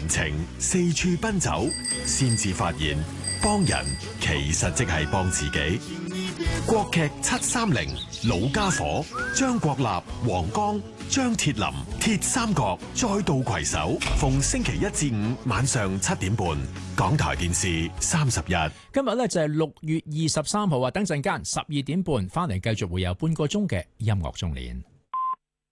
情，四處奔走，先至發現幫人其實即係幫自己。國劇730老家伙，張國立、黃剛、張鐵林鐵三角再度攜手，逢星期一至五晚上7點半，港台電視31。 今日呢就係6月23號啊！等陣間12點半翻嚟，繼續會有半個鐘嘅音樂中年。